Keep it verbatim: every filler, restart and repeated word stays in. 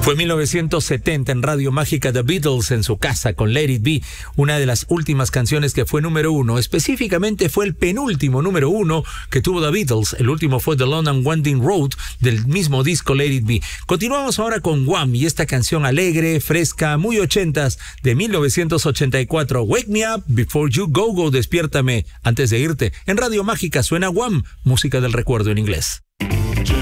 Fue mil novecientos setenta en Radio Mágica The Beatles en su casa con Let It Be, una de las últimas canciones que fue número uno. Específicamente fue el penúltimo número uno que tuvo The Beatles. El último fue The Long and Winding Road del mismo disco Let It Be. Continuamos ahora con Wham y esta canción alegre, fresca, muy ochentas de mil novecientos ochenta y cuatro. Wake Me Up Before You Go Go, despiértame antes de irte. En Radio Mágica suena Wham, música del recuerdo en inglés.